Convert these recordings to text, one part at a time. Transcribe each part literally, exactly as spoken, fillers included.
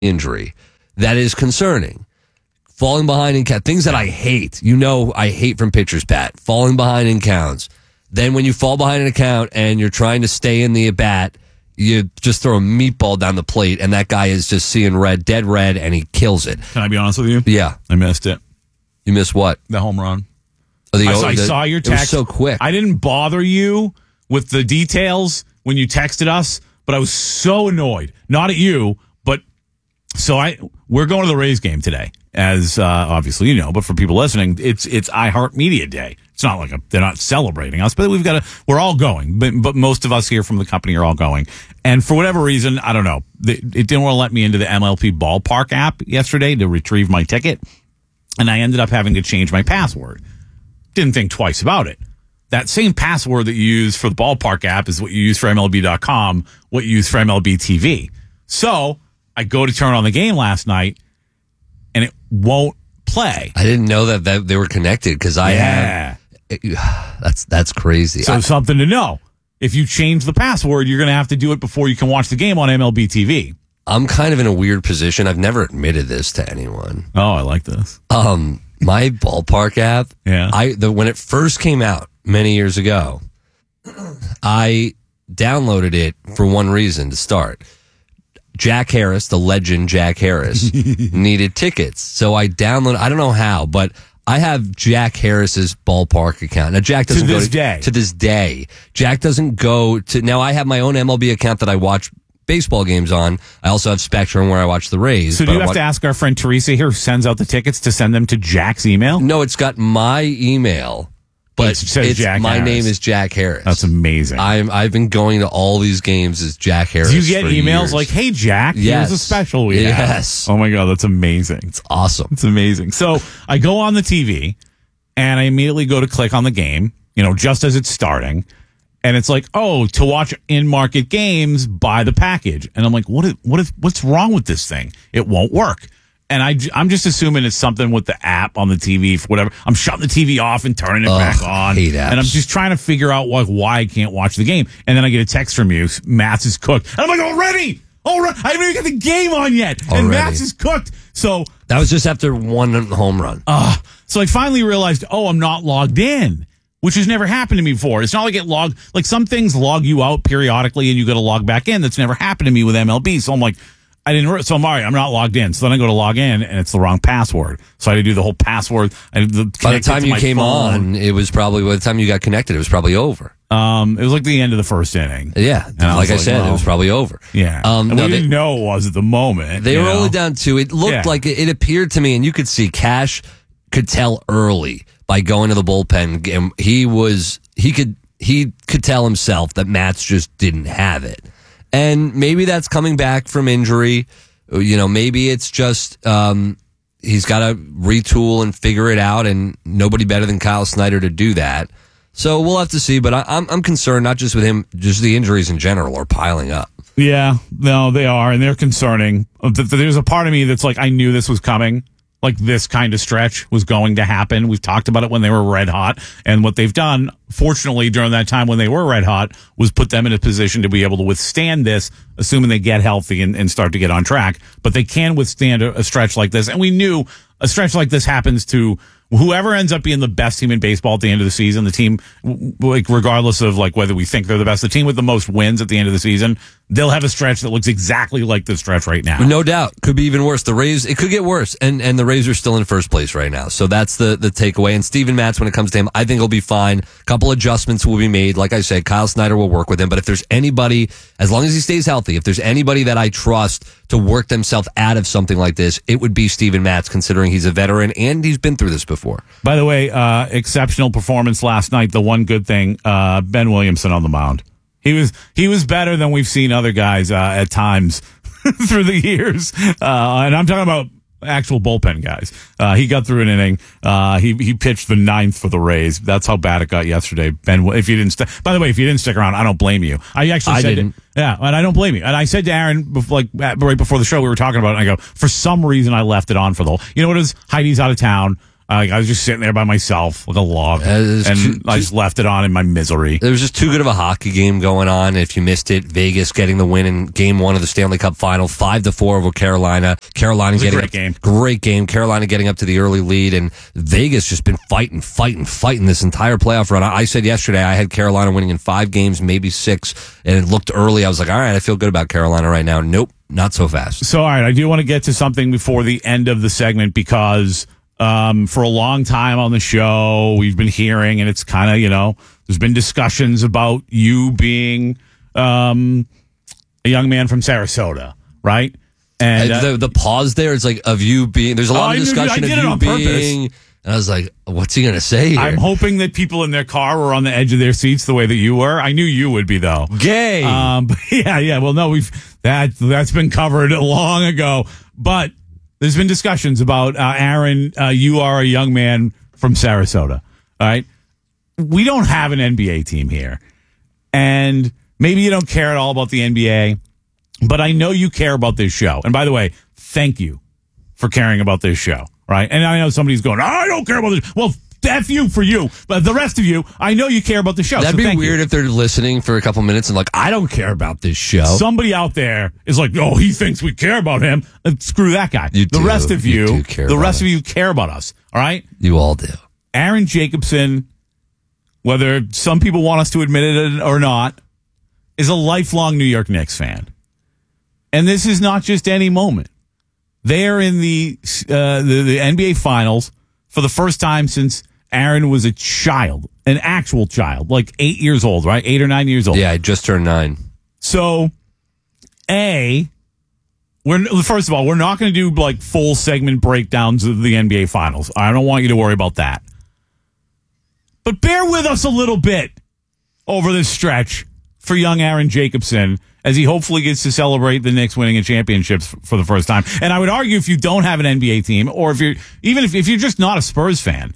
injury that is concerning. Falling behind in count, things that I hate. You know, I hate from pitchers, Pat. Falling behind in counts. Then when you fall behind in a count and you're trying to stay in the at bat, you just throw a meatball down the plate, and that guy is just seeing red, dead red, and he kills it. Can I be honest with you? Yeah, I missed it. You missed what? The home run. Oh, the, I, saw, the, I saw your text. It was so quick. I didn't bother you with the details when you texted us, but I was so annoyed. Not at you, but so I we're going to the Rays game today, as uh, obviously you know. But for people listening, it's it's iHeartMedia Day. It's not like a, they're not celebrating us, but we've got to. We're all going, but but most of us here from the company are all going. And for whatever reason, I don't know, it didn't want to let me into the M L B Ballpark app yesterday to retrieve my ticket, and I ended up having to change my password. Didn't think twice about it. That same password that you use for the Ballpark app is what you use for M L B dot com, what you use for M L B T V. So I go to turn on the game last night, and it won't play. I didn't know that, that they were connected because I yeah. have. That's that's crazy. So I, something to know. If you change the password, you're going to have to do it before you can watch the game on M L B T V. I'm kind of in a weird position. I've never admitted this to anyone. Oh, I like this. Um, my Ballpark app. Yeah. I the when it first came out many years ago, I downloaded it for one reason to start. Jack Harris, the legend Jack Harris, needed tickets. So I downloaded, I don't know how, but I have Jack Harris's Ballpark account. Now, Jack doesn't to go this to, day. to this day. Jack doesn't go to, now I have my own M L B account that I watch baseball games on. I also have Spectrum where I watch the Rays. So do you I have watch, to ask our friend Teresa here who sends out the tickets to send them to Jack's email? No, it's got my email. But it says it's, Jack my Harris. name is Jack Harris. That's amazing. I'm, I've been going to all these games as Jack Harris. Do you get for emails years. like, hey, Jack, Yes. here's a special we have? Yes. Oh, my God, that's amazing. It's awesome. It's amazing. So I go on the T V, and I immediately go to click on the game, you know, just as it's starting. And it's like, oh, to watch in-market games, buy the package. And I'm like, what is, what is, what's wrong with this thing? It won't work. And I, I'm just assuming it's something with the app on the T V for whatever. I'm shutting the T V off and turning it Ugh, back on. hate apps. And I'm just trying to figure out like why I can't watch the game. And then I get a text from you, Mats is cooked. And I'm like, already? Already? I haven't even got the game on yet. Already. And Mats is cooked. So That was just after one home run. uh, so I finally realized, oh, I'm not logged in, which has never happened to me before. It's not like it log, like some things log you out periodically and you got to log back in. That's never happened to me with M L B. So I'm like, I didn't, re- so I'm all right, I'm not logged in. So then I go to log in and it's the wrong password. So I had to do the whole password. I had to By the connect it time to you my came phone. on, it was probably, by the time you got connected, it was probably over. Um, it was like the end of the first inning. Yeah. And I Like was I like, said, well, it was probably over. Yeah. Um, and no, we they, didn't know it was at the moment. they you were know? only down two. It looked Yeah. like it, it appeared to me, and you could see Cash could tell early by going to the bullpen. And he was, he could, he could tell himself that Mats just didn't have it. And maybe that's coming back from injury. You know, maybe it's just um, he's got to retool and figure it out, and nobody better than Kyle Snyder to do that. So we'll have to see. But I, I'm I'm concerned not just with him, just the injuries in general are piling up. Yeah, no, they are, and they're concerning. There's a part of me that's like, I knew this was coming. Like this kind of stretch was going to happen. We've talked about it when they were red hot, and what they've done, fortunately, during that time when they were red hot, was put them in a position to be able to withstand this, assuming they get healthy and, and start to get on track. But they can withstand a, a stretch like this, and we knew a stretch like this happens to whoever ends up being the best team in baseball at the end of the season. The team, like regardless of like whether we think they're the best, the team with the most wins at the end of the season, they'll have a stretch that looks exactly like the stretch right now. No doubt. Could be even worse. The Rays, it could get worse. And and the Rays are still in first place right now. So that's the, the takeaway. And Steven Matz, when it comes to him, I think he'll be fine. A couple adjustments will be made. Like I said, Kyle Snyder will work with him. But if there's anybody, as long as he stays healthy, if there's anybody that I trust to work themselves out of something like this, it would be Steven Matz, considering he's a veteran and he's been through this before. By the way, uh, exceptional performance last night. The one good thing, uh, Ben Williamson on the mound. He was he was better than we've seen other guys uh, at times through the years, uh, and I'm talking about actual bullpen guys. Uh, he got through an inning. Uh, he he pitched the ninth for the Rays. That's how bad it got yesterday. Ben, if you didn't, st- by the way, if you didn't stick around, I don't blame you. I actually I said, didn't. To, yeah, and I don't blame you. And I said to Aaron, bef- like right before the show, we were talking about it. And I go, for some reason, I left it on for the whole. You know what it is? Heidi's out of town. I, I was just sitting there by myself like a log, Uh, it's and too- I just left it on in my misery. There was just too good of a hockey game going on. If you missed it, Vegas getting the win in game one of the Stanley Cup final, five to four over Carolina. Carolina was a getting great up, game. Great game. Carolina getting up to the early lead, and Vegas just been fighting, fighting, fighting this entire playoff run. I, I said yesterday I had Carolina winning in five games, maybe six, and it looked early. I was like, all right, I feel good about Carolina right now. Nope, not so fast. So, all right, I do want to get to something before the end of the segment because um, for a long time on the show, we've been hearing, and it's kind of, you know, there's been discussions about you being um, a young man from Sarasota, right? And uh, the, the pause there is like of you being, there's a lot Oh, I of knew- discussion I did of it you on purpose. being, and I was like, what's he going to say here? I'm hoping that people in their car were on the edge of their seats the way that you were. I knew you would be, though. Gay. Um, but yeah, yeah. Well, no, we've that that's been covered long ago. But there's been discussions about uh, Aaron. Uh, you are a young man from Sarasota. All right, we don't have an N B A team here, and maybe you don't care at all about the N B A, but I know you care about this show. And by the way, thank you for caring about this show. Right, and I know somebody's going, oh, I don't care about this. Well, F you for you, but the rest of you, I know you care about the show. That'd so be thank weird you. if they're listening for a couple minutes and like, I don't care about this show. Somebody out there is like, oh, he thinks we care about him. Uh, screw that guy. You the do. rest of You you, do care the about rest us. of you care about us. All right. You all do. Aaron Jacobson, whether some people want us to admit it or not, is a lifelong New York Knicks fan. And this is not just any moment. They are in the, uh, the the N B A Finals for the first time since Aaron was a child, an actual child, like eight years old, right? Eight or nine years old. Yeah, I just turned nine. So, A, we're first of all, we're not going to do like full segment breakdowns of the N B A Finals. I don't want you to worry about that. But bear with us a little bit over this stretch for young Aaron Jacobson as he hopefully gets to celebrate the Knicks winning a championships for the first time. And I would argue if you don't have an N B A team, or if you're even if, if you're just not a Spurs fan,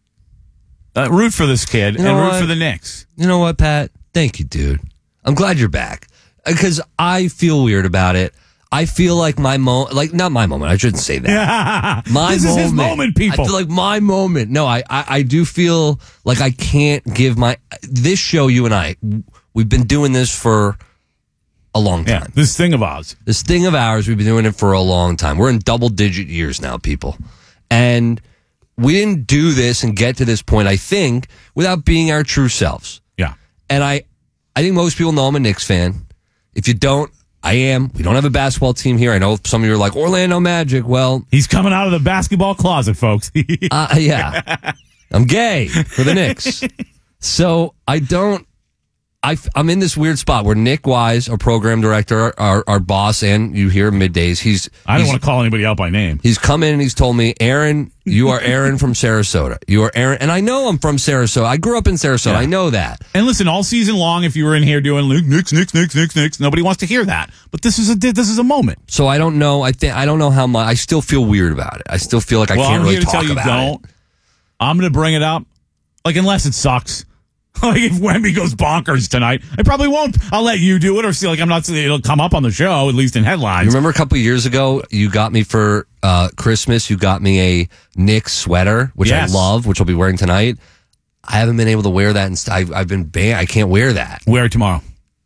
uh, root for this kid You know and root what? for the Knicks. You know what, Pat? Thank you, dude. I'm glad you're back because I feel weird about it. I feel like my moment, like not my moment. I shouldn't say that. My this moment. is his moment, people. I feel like my moment. No, I, I, I do feel like I can't give my this show. You and I, we've been doing this for a long time. Yeah, this thing of ours. This thing of ours, we've been doing it for a long time. We're in double digit years now, people. And we didn't do this and get to this point, I think, without being our true selves. Yeah. And I, I think most people know I'm a Knicks fan. If you don't, I am. We don't have a basketball team here. I know some of you are like, Orlando Magic. Well, He's coming out of the basketball closet, folks. uh, yeah. I'm gay for the Knicks. So I don't, I, I'm in this weird spot where Nick Wise, our program director, our, our boss, and you hear middays, he's, I don't he's, want to call anybody out by name. he's come in and he's told me, Aaron, you are Aaron from Sarasota. You are Aaron. And I know I'm from Sarasota. I grew up in Sarasota. Yeah. I know that. And listen, all season long, if you were in here doing Knicks, Knicks, Knicks, Knicks, Knicks, nobody wants to hear that. But this is a this is a moment. So I don't know. I think, I don't know how much, I still feel weird about it. I still feel like I Well, can't I'm really here to talk tell you about don't. it. I'm going to bring it up. Like, unless it sucks. Like, if Wemby goes bonkers tonight, I probably won't. I'll let you do it, or see, like, I'm not, it'll come up on the show, at least in headlines. You remember a couple of years ago, you got me for uh, Christmas, you got me a Knicks sweater, which Yes. I love, which I'll be wearing tonight. I haven't been able to wear that. And st- I've, I've been banned. I can't wear that. Wear it tomorrow.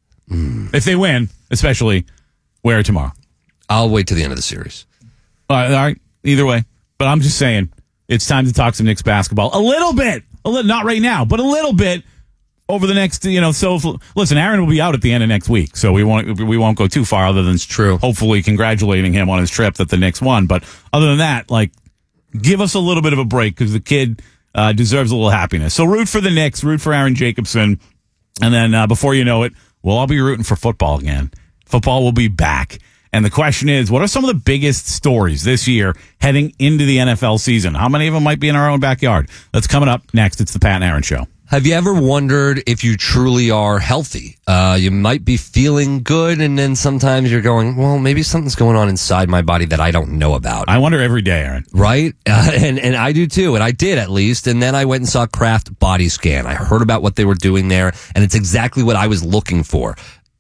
Mm. If they win, especially, wear it tomorrow. I'll wait till the end of the series. All right, all right, either way. But I'm just saying, it's time to talk some Knicks basketball. A little bit. A li- not right now, but a little bit over the next, you know, so listen, Aaron will be out at the end of next week, so we won't we won't go too far other than true. Hopefully congratulating him on his trip that the Knicks won. But other than that, like, give us a little bit of a break because the kid uh, deserves a little happiness. So root for the Knicks, root for Aaron Jacobson, and then uh, before you know it, we'll all be rooting for football again. Football will be back. And the question is, what are some of the biggest stories this year heading into the N F L season? How many of them might be in our own backyard? That's coming up next. It's the Pat and Aaron Show. Have you ever wondered if you truly are healthy? Uh, you might be feeling good, and then sometimes you're going, well, maybe something's going on inside my body that I don't know about. I wonder every day, Aaron. Right? Uh, and, and I do too. And I did at least. And then I went and saw Kraft Body Scan. I heard about what they were doing there, and it's exactly what I was looking for.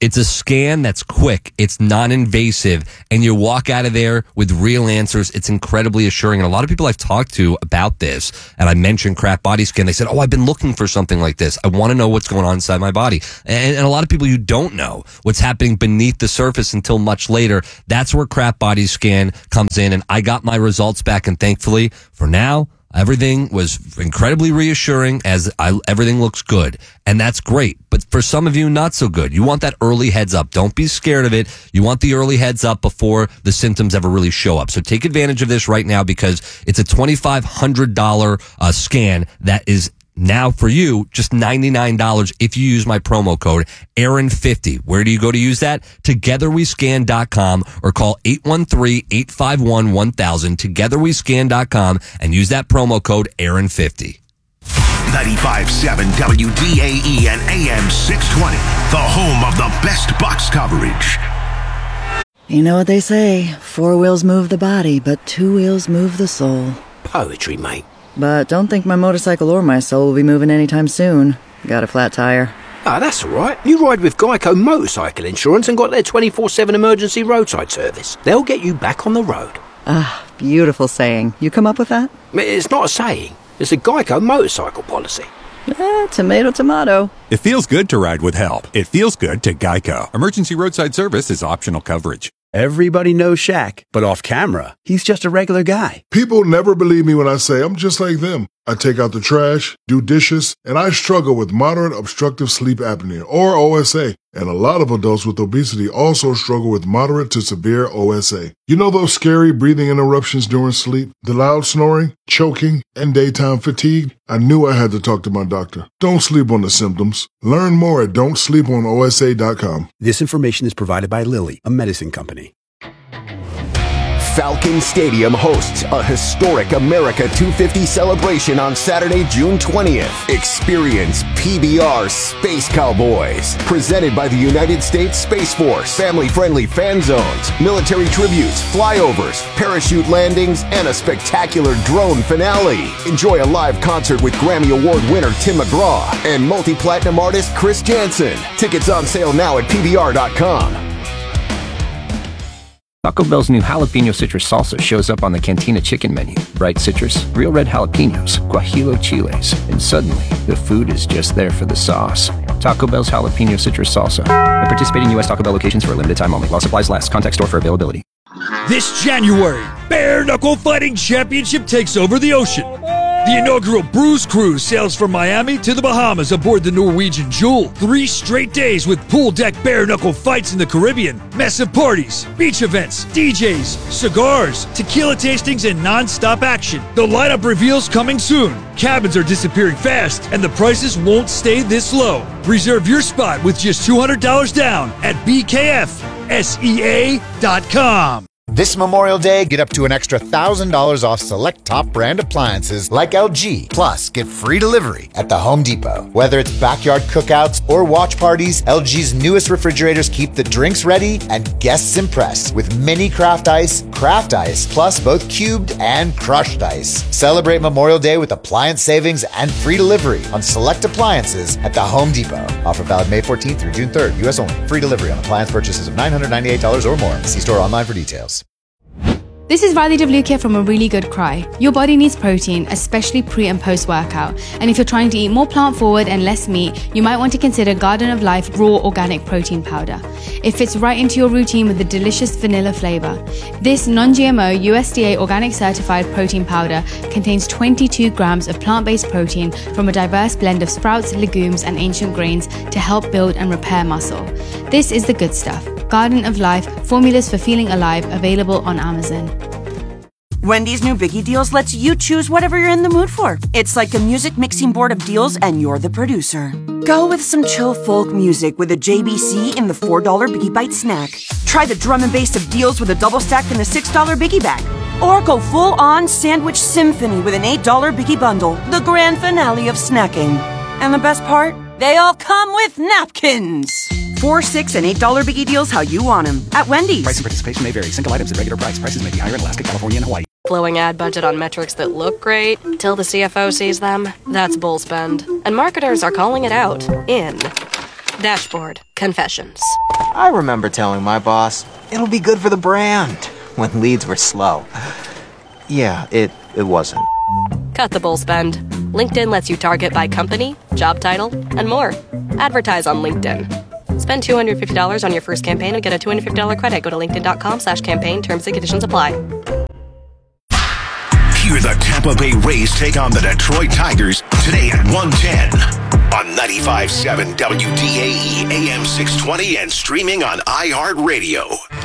It's a scan that's quick, it's non-invasive, and you walk out of there with real answers. It's incredibly assuring. And a lot of people I've talked to about this, and I mentioned Craft Body Scan, they said, oh, I've been looking for something like this. I want to know what's going on inside my body. And, and a lot of people, you don't know what's happening beneath the surface until much later. That's where Craft Body Scan comes in, and I got my results back, and thankfully, for now, everything was incredibly reassuring as I, everything looks good. And that's great. But for some of you, not so good. You want that early heads up. Don't be scared of it. You want the early heads up before the symptoms ever really show up. So take advantage of this right now because it's a twenty-five hundred dollars uh, scan that is now for you, just ninety-nine dollars if you use my promo code Aaron fifty. Where do you go to use that? together we scan dot com or call eight one three, eight five one, one thousand, together we scan dot com and use that promo code Aaron fifty. ninety-five point seven W D A E and A M six twenty, the home of the best Bucks coverage. You know what they say, four wheels move the body, but two wheels move the soul. Poetry, mate. But don't think my motorcycle or my soul will be moving anytime soon. Got a flat tire. Ah, that's all right. You ride with Geico Motorcycle Insurance and got their twenty-four seven emergency roadside service. They'll get you back on the road. Ah, beautiful saying. You come up with that? It's not a saying. It's a Geico motorcycle policy. Eh, tomato, tomato. It feels good to ride with help. It feels good to Geico. Emergency roadside service is optional coverage. Everybody knows Shaq, but off camera, he's just a regular guy. People never believe me when I say I'm just like them. I take out the trash, do dishes, and I struggle with moderate obstructive sleep apnea, or O S A. And a lot of adults with obesity also struggle with moderate to severe O S A. You know those scary breathing interruptions during sleep, the loud snoring, choking, and daytime fatigue? I knew I had to talk to my doctor. Don't sleep on the symptoms. Learn more at don't sleep on O S A dot com. This information is provided by Lilly, a medicine company. Falcon Stadium hosts a historic America two fifty celebration on Saturday, June twentieth. Experience P B R Space Cowboys, presented by the United States Space Force. Family-friendly fan zones, military tributes, flyovers, parachute landings, and a spectacular drone finale. Enjoy a live concert with Grammy Award winner Tim McGraw and multi-platinum artist Chris Jansen. Tickets on sale now at P B R dot com. Taco Bell's new jalapeno citrus salsa shows up on the Cantina chicken menu. Bright citrus, real red jalapenos, guajillo chiles, and suddenly the food is just there for the sauce. Taco Bell's jalapeno citrus salsa. At participating U S Taco Bell locations for a limited time only. While supplies last. Contact store for availability. This January, Bare Knuckle Fighting Championship takes over the ocean. The inaugural Bruise Cruise sails from Miami to the Bahamas aboard the Norwegian Jewel. Three straight days with pool deck bare knuckle fights in the Caribbean, massive parties, beach events, D Js, cigars, tequila tastings, and non-stop action. The lineup reveals coming soon. Cabins are disappearing fast, and the prices won't stay this low. Reserve your spot with just two hundred dollars down at B K F S E A dot com. This Memorial Day, get up to an extra one thousand dollars off select top brand appliances like L G. Plus, get free delivery at the Home Depot. Whether it's backyard cookouts or watch parties, L G's newest refrigerators keep the drinks ready and guests impressed with mini craft ice, craft ice, plus both cubed and crushed ice. Celebrate Memorial Day with appliance savings and free delivery on select appliances at the Home Depot. Offer valid May fourteenth through June third, U S only. Free delivery on appliance purchases of nine hundred ninety-eight dollars or more. See store online for details. This is Riley W. here from A Really Good Cry. Your body needs protein, especially pre and post workout. And if you're trying to eat more plant forward and less meat, you might want to consider Garden of Life Raw Organic Protein Powder. It fits right into your routine with a delicious vanilla flavor. This non-G M O U S D A organic certified protein powder contains twenty-two grams of plant-based protein from a diverse blend of sprouts, legumes, and ancient grains to help build and repair muscle. This is the good stuff. Garden of Life, formulas for feeling alive, available on Amazon. Wendy's new Biggie Deals lets you choose whatever you're in the mood for. It's like a music mixing board of deals and you're the producer. Go with some chill folk music with a J B C in the four dollar Biggie Bite snack. Try the drum and bass of deals with a double stack in the six dollar Biggie Bag. Or go full on sandwich symphony with an eight dollar Biggie Bundle, the grand finale of snacking. And the best part? They all come with napkins. Four, six, and eight dollar Biggie Deals how you want them at Wendy's. Price and participation may vary. Single items at regular price. Prices may be higher in Alaska, California, and Hawaii. Blowing ad budget on metrics that look great till the C F O sees them. That's bull spend. And marketers are calling it out in Dashboard Confessions. I remember telling my boss, it'll be good for the brand, when leads were slow. Yeah, it, it wasn't. Cut the bull spend. LinkedIn lets you target by company, job title, and more. Advertise on LinkedIn. Spend two hundred fifty dollars on your first campaign and get a two hundred fifty dollars credit. Go to linkedin.com slash campaign. Terms and conditions apply. Hear the Tampa Bay Rays take on the Detroit Tigers today at one ten on ninety-five point seven W D A E A M six twenty and streaming on iHeartRadio.